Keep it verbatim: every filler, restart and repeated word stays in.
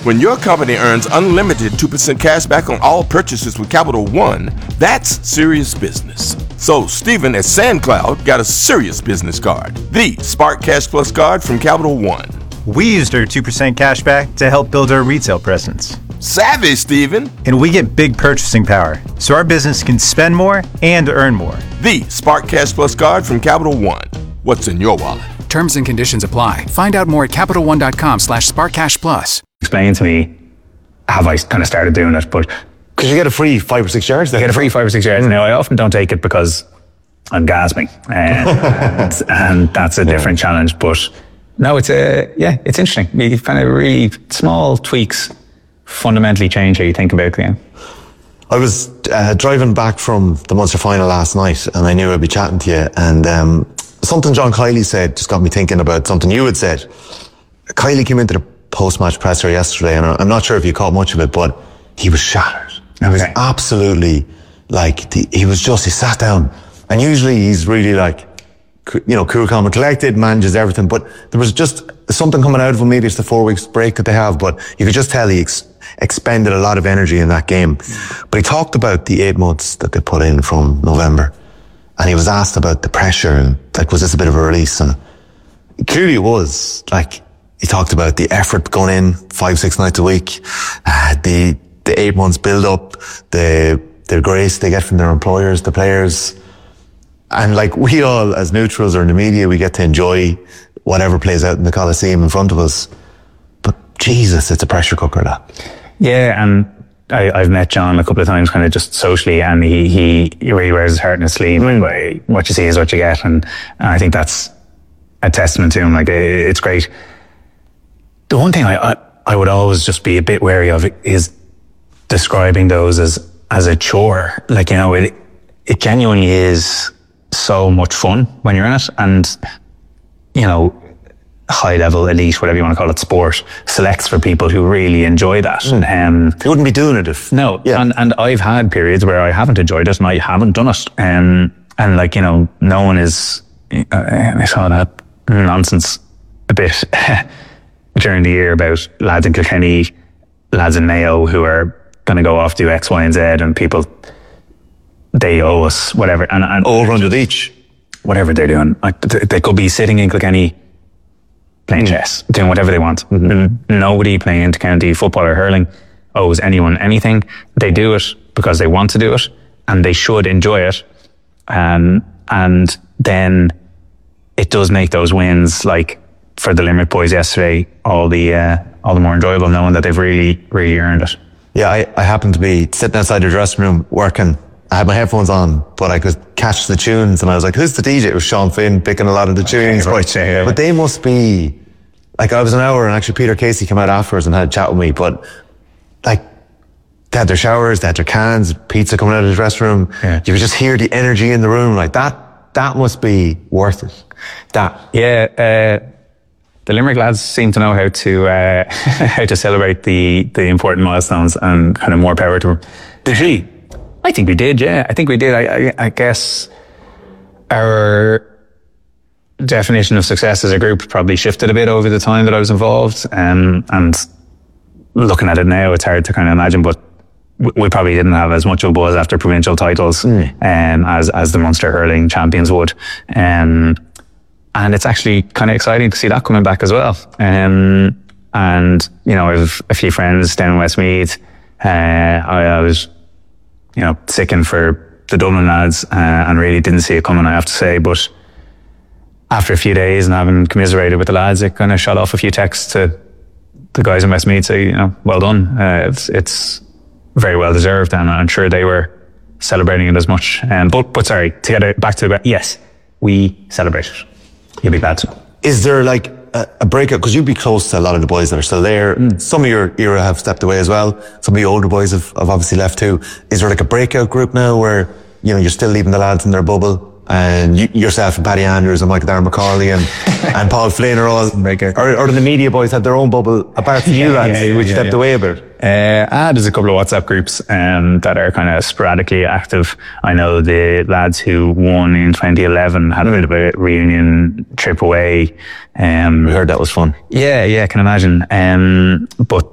When your company earns unlimited two percent cash back on all purchases with Capital One, that's serious business. So Stephen at SandCloud got a serious business card, the Spark Cash Plus card from Capital One. We used our two percent cash back to help build our retail presence. Savvy, Stephen. And we get big purchasing power, so our business can spend more and earn more. The Spark Cash Plus card from Capital One. What's in your wallet? Terms and conditions apply. Find out more at CapitalOne.com slash SparkCashPlus. Explain to me, have I kind of started doing it? But because you get a free five or six yards there. You get a free five or six yards. Now, I often don't take it because I'm gasping. And, and that's a different challenge. But no, it's a, yeah, it's interesting. You kind of really small tweaks fundamentally change how you think about the game. I was uh, driving back from the Munster final last night and I knew I'd be chatting to you. And um, something John Kiley said just got me thinking about something you had said. Kiley came into the post-match presser yesterday, and I'm not sure if you caught much of it, but he was shattered. He was absolutely like, the, he was just, he sat down, and usually he's really like, you know, cool, calm and collected, manages everything, but there was just something coming out of him. Maybe it's the four weeks break that they have, but you could just tell he ex- expended a lot of energy in that game. But he talked about the eight months that they put in from November, and he was asked about the pressure, and like, was this a bit of a release? And clearly it was. Like, he talked about the effort going in five, six nights a week, uh, the the eight months build up, the the grace they get from their employers, the players, and like we all as neutrals or in the media, we get to enjoy whatever plays out in the Coliseum in front of us. But Jesus, it's a pressure cooker, that. Yeah, and I, I've met John a couple of times, kind of just socially, and he he, he really wears his heart in his sleeve. Mm. What you see is what you get, and, and I think that's a testament to him. Like, it, it's great. The one thing I, I I would always just be a bit wary of is describing those as as a chore. Like, you know, it it genuinely is so much fun when you're in it, and you know, high level, elite, whatever you want to call it, sport selects for people who really enjoy that. Mm. Um, you wouldn't be doing it if no. Yeah. And and I've had periods where I haven't enjoyed it and I haven't done it. Um, and like, you know, no one is. Uh, I saw that nonsense a bit. During the year about lads in Kilkenny, lads in Mayo who are going to go off do X, Y and Z, and people, they owe us whatever. And, and over hundred each. Whatever they're doing. Like, they could be sitting in Kilkenny playing mm. chess, doing whatever they want. Mm-hmm. Nobody playing inter-county football or hurling owes anyone anything. They do it because they want to do it, and they should enjoy it. Um, and then it does make those wins, like for the Limerick boys yesterday, all the uh, all the more enjoyable, knowing that they've really, really earned it. Yeah, I, I happened to be sitting outside the dressing room working. I had my headphones on, but I could catch the tunes, and I was like, "Who's the D J?" It was Sean Finn picking a lot of the tunes. Right, yeah. But they must be like, I was an hour, and actually Peter Casey came out afterwards and had a chat with me. But like, they had their showers, they had their cans, pizza coming out of the dressing room. Yeah. You could just hear the energy in the room. Like that, that must be worth it. That, yeah. Uh, The Limerick lads seem to know how to uh, how to celebrate the the important milestones, and kind of more power to them. Did we? I think we did, yeah. I think we did. I, I, I guess our definition of success as a group probably shifted a bit over the time that I was involved. Um, and looking at it now, it's hard to kind of imagine, but we probably didn't have as much of a buzz after provincial titles mm. um, as as the Munster hurling champions would. Um, And it's actually kind of exciting to see that coming back as well. Um, and, you know, I have a few friends down in Westmeath. Uh, I, I was, you know, sicking for the Dublin lads uh, and really didn't see it coming, I have to say. But after a few days and having commiserated with the lads, it kind of shot off a few texts to the guys in Westmeath, say, you know, well done. Uh, it's, it's very well deserved, and I'm sure they were celebrating it as much. Um, but, but sorry, to get it back to the, yes, we celebrate it. You'll be glad to. Is there like a, a breakout? Because you'd be close to a lot of the boys that are still there. Mm. Some of your era have stepped away as well. Some of the older boys have, have obviously left too. Is there like a breakout group now where, you know, you're still leaving the lads in their bubble, and you, yourself and Paddy Andrews and Michael Darren McCauley and, and Paul Flynn are all, or, or do the media boys have their own bubble apart from you lads, yeah, yeah, which yeah, stepped yeah. away a bit? Uh, ah, there's a couple of WhatsApp groups um, that are kind of sporadically active. I know the lads who won in twenty eleven had a bit of a reunion trip away. Um, we heard that was fun. Yeah, yeah, I can imagine. Um, but